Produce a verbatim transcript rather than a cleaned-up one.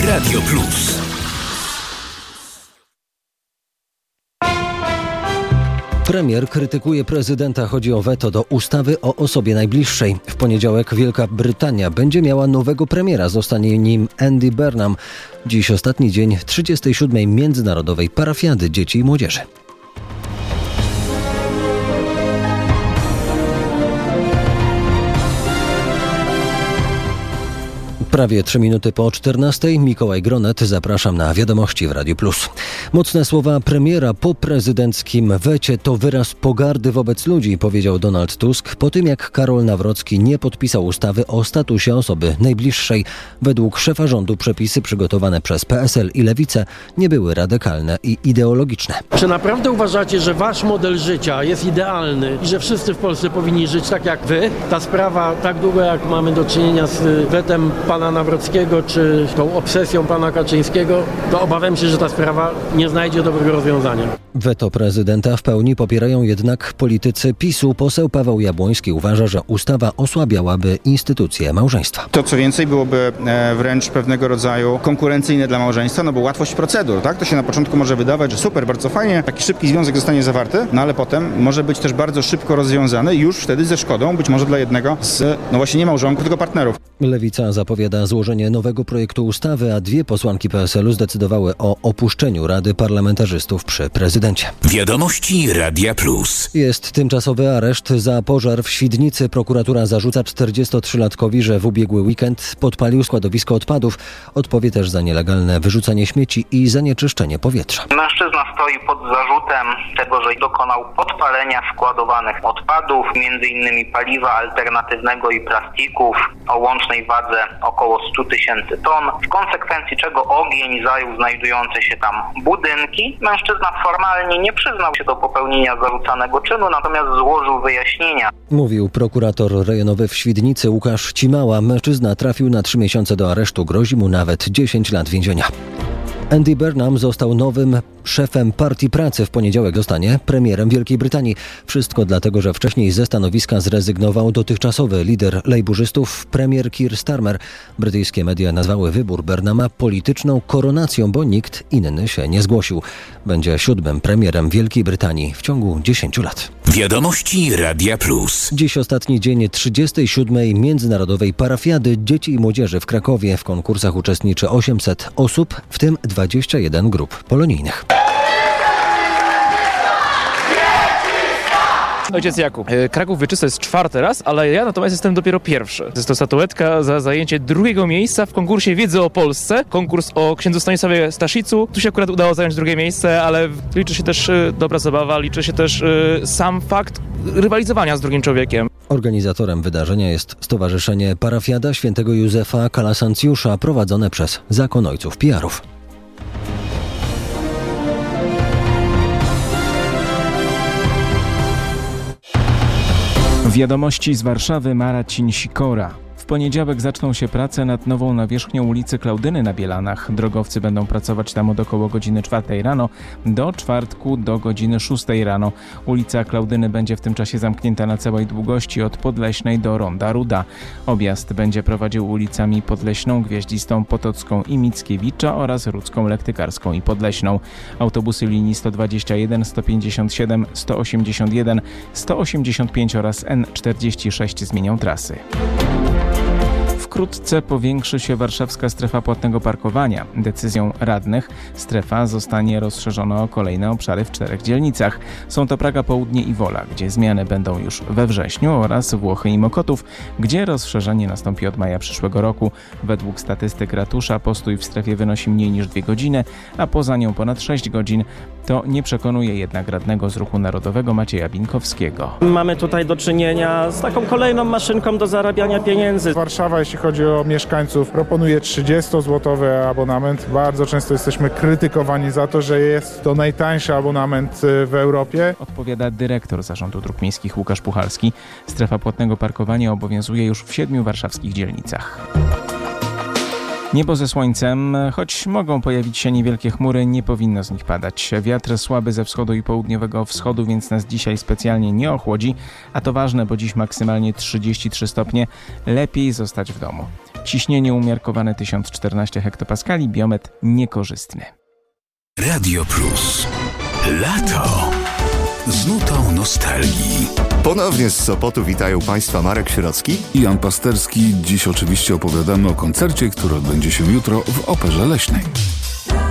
Radio Plus. Premier krytykuje prezydenta. Chodzi o weto do ustawy o osobie najbliższej. W poniedziałek Wielka Brytania będzie miała nowego premiera. Zostanie nim Andy Burnham. Dziś ostatni dzień trzydziestej siódmej Międzynarodowej Parafiady Dzieci i Młodzieży. Prawie trzy minuty po czternastej. Mikołaj Gronet, zapraszam na Wiadomości w Radiu Plus. Mocne słowa premiera po prezydenckim wecie to wyraz pogardy wobec ludzi, powiedział Donald Tusk po tym, jak Karol Nawrocki nie podpisał ustawy o statusie osoby najbliższej. Według szefa rządu przepisy przygotowane przez P S L i Lewicę nie były radykalne i ideologiczne. Czy naprawdę uważacie, że wasz model życia jest idealny i że wszyscy w Polsce powinni żyć tak jak wy? Ta sprawa, tak długo jak mamy do czynienia z wetem pana Nawrockiego czy tą obsesją pana Kaczyńskiego, to obawiam się, że ta sprawa nie znajdzie dobrego rozwiązania. Weto prezydenta w pełni popierają jednak politycy PiSu. Poseł Paweł Jabłoński uważa, że ustawa osłabiałaby instytucję małżeństwa. To co więcej byłoby wręcz pewnego rodzaju konkurencyjne dla małżeństwa, no bo łatwość procedur, tak? To się na początku może wydawać, że super, bardzo fajnie, taki szybki związek zostanie zawarty, no ale potem może być też bardzo szybko rozwiązany już wtedy ze szkodą, być może dla jednego z, no właśnie nie małżonków, tylko partnerów. Lewica zapowiada złożenie nowego projektu ustawy, a dwie posłanki P S L u zdecydowały o opuszczeniu Rady Parlamentarzystów przy prezydencie. Wiadomości Radia Plus. Jest tymczasowy areszt za pożar w Świdnicy. Prokuratura zarzuca czterdziestotrzylatkowi, że w ubiegły weekend podpalił składowisko odpadów. Odpowie też za nielegalne wyrzucanie śmieci i zanieczyszczenie powietrza. Mężczyzna stoi pod zarzutem tego, że dokonał podpalenia składowanych odpadów, między innymi paliwa alternatywnego i plastików o łącznej wadze około sto tysięcy ton, w konsekwencji czego ogień zajął znajdujące się tam budynki. Mężczyzna formalnie nie przyznał się do popełnienia zarzucanego czynu, natomiast złożył wyjaśnienia. Mówił prokurator rejonowy w Świdnicy Łukasz Cimała. Mężczyzna trafił na trzy miesiące do aresztu. Grozi mu nawet dziesięć lat więzienia. Andy Burnham został nowym szefem Partii Pracy. W poniedziałek zostanie premierem Wielkiej Brytanii. Wszystko dlatego, że wcześniej ze stanowiska zrezygnował dotychczasowy lider lejburzystów, premier Keir Starmer. Brytyjskie media nazwały wybór Burnhama polityczną koronacją, bo nikt inny się nie zgłosił. Będzie siódmym premierem Wielkiej Brytanii w ciągu dziesięciu lat. Wiadomości Radia Plus. Dziś ostatni dzień trzydziestej siódmej Międzynarodowej Parafiady Dzieci i Młodzieży w Krakowie. W konkursach uczestniczy osiemset osób, w tym dwadzieścia jeden grup polonijnych. Ojciec Jakub. Kraków Wieczysta jest czwarty raz, ale ja natomiast jestem dopiero pierwszy. Jest to statuetka za zajęcie drugiego miejsca w konkursie wiedzy o Polsce. Konkurs o księdzu Stanisławie Staszicu. Tu się akurat udało zająć drugie miejsce, ale liczy się też dobra zabawa, liczy się też sam fakt rywalizowania z drugim człowiekiem. Organizatorem wydarzenia jest Stowarzyszenie Parafiada Świętego Józefa Kalasancjusza, prowadzone przez Zakon Ojców P R-ów. Wiadomości z Warszawy, Marcin Sikora. W poniedziałek zaczną się prace nad nową nawierzchnią ulicy Klaudyny na Bielanach. Drogowcy będą pracować tam od około godziny czwartej rano do czwartku do godziny szóstej rano. Ulica Klaudyny będzie w tym czasie zamknięta na całej długości od Podleśnej do Ronda Ruda. Objazd będzie prowadził ulicami Podleśną, Gwiaździstą, Potocką i Mickiewicza oraz Rudzką, Lektykarską i Podleśną. Autobusy linii sto dwadzieścia jeden, sto pięćdziesiąt siedem, sto osiemdziesiąt jeden, sto osiemdziesiąt pięć oraz N czterdzieści sześć zmienią trasy. Wkrótce powiększy się warszawska strefa płatnego parkowania. Decyzją radnych strefa zostanie rozszerzona o kolejne obszary w czterech dzielnicach. Są to Praga Południe i Wola, gdzie zmiany będą już we wrześniu, oraz Włochy i Mokotów, gdzie rozszerzenie nastąpi od maja przyszłego roku. Według statystyk ratusza postój w strefie wynosi mniej niż dwie godziny, a poza nią ponad sześć godzin. To nie przekonuje jednak radnego z Ruchu Narodowego Macieja Binkowskiego. Mamy tutaj do czynienia z taką kolejną maszynką do zarabiania pieniędzy. Warszawa, jeśli chodzi o mieszkańców, proponuje trzydziestozłotowy abonament. Bardzo często jesteśmy krytykowani za to, że jest to najtańszy abonament w Europie. Odpowiada dyrektor Zarządu Dróg Miejskich Łukasz Puchalski. Strefa płatnego parkowania obowiązuje już w siedmiu warszawskich dzielnicach. Niebo ze słońcem, choć mogą pojawić się niewielkie chmury, nie powinno z nich padać. Wiatr słaby ze wschodu i południowego wschodu, więc nas dzisiaj specjalnie nie ochłodzi, a to ważne, bo dziś maksymalnie trzydzieści trzy stopnie, lepiej zostać w domu. Ciśnienie umiarkowane tysiąc czternaście hektopaskali, biometr niekorzystny. Radio Plus. Lato. Z nutą nostalgii. Ponownie z Sopotu witają Państwa Marek Sierocki i Jan Pasterski. Dziś oczywiście opowiadamy o koncercie, który odbędzie się jutro w Operze Leśnej.